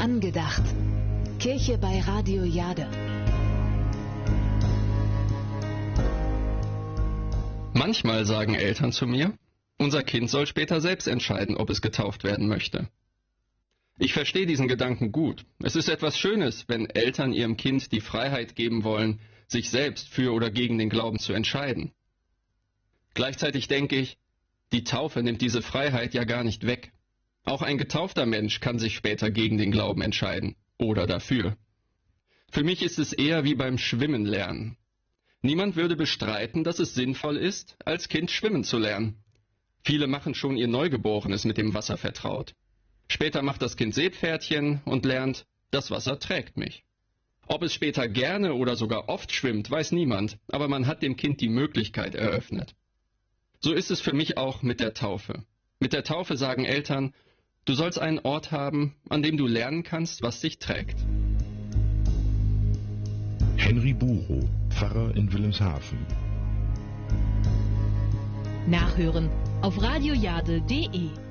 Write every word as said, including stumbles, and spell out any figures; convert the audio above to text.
Angedacht. Kirche bei Radio Jade. Manchmal sagen Eltern zu mir, unser Kind soll später selbst entscheiden, ob es getauft werden möchte. Ich verstehe diesen Gedanken gut. Es ist etwas Schönes, wenn Eltern ihrem Kind die Freiheit geben wollen, sich selbst für oder gegen den Glauben zu entscheiden. Gleichzeitig denke ich, die Taufe nimmt diese Freiheit ja gar nicht weg. Auch ein getaufter Mensch kann sich später gegen den Glauben entscheiden oder dafür. Für mich ist es eher wie beim Schwimmen lernen. Niemand würde bestreiten, dass es sinnvoll ist, als Kind schwimmen zu lernen. Viele machen schon ihr Neugeborenes mit dem Wasser vertraut. Später macht das Kind Seepferdchen und lernt, das Wasser trägt mich. Ob es später gerne oder sogar oft schwimmt, weiß niemand, aber man hat dem Kind die Möglichkeit eröffnet. So ist es für mich auch mit der Taufe. Mit der Taufe sagen Eltern, du sollst einen Ort haben, an dem du lernen kannst, was dich trägt. Henry Burow, Pfarrer in Wilhelmshaven. Nachhören auf radiojade punkt de.